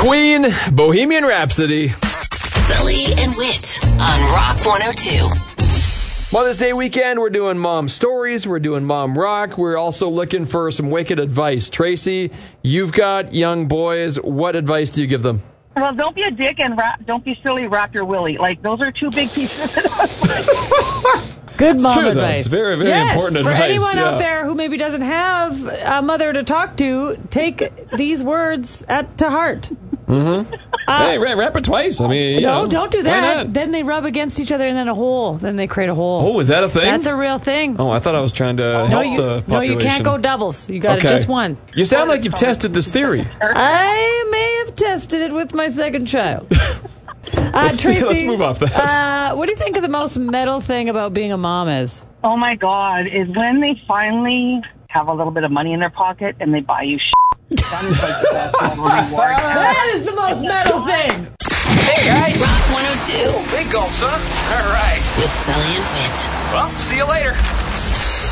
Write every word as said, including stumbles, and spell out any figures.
Queen, Bohemian Rhapsody. Sully and Wit on Rock one oh two. Mother's Day weekend, we're doing mom stories, we're doing mom rock, we're also looking for some wicked advice. Tracy, you've got young boys. What advice do you give them? Well, don't be a dick and wrap, don't be silly, wrap your willy. Like, those are two big pieces of advice. Good mom True, advice. It's very, very yes, important for advice. anyone yeah. out there who maybe doesn't have a mother to talk to, take these words at to heart. Mm-hmm. Uh, hey, wrap it twice. I mean, you no, know, don't do why that. not? Then they rub against each other and then a hole. Then they create a hole. Oh, is that a thing? That's a real thing. Oh, I thought I was trying to no, help you, the population. no, you can't go doubles. You got okay. just one. You sound like you've tested this theory. I may have tested it with my second child. Uh, let's, Tracy, let's move off that. Uh, what do you think of the most metal thing about being a mom is? Oh, my God, is when they finally have a little bit of money in their pocket and they buy you shit. That is like the best level reward. That is the most metal thing. Hey, guys. Rock one oh two. Big gulp, son. All right. With Sully and Wit. Well, see you later.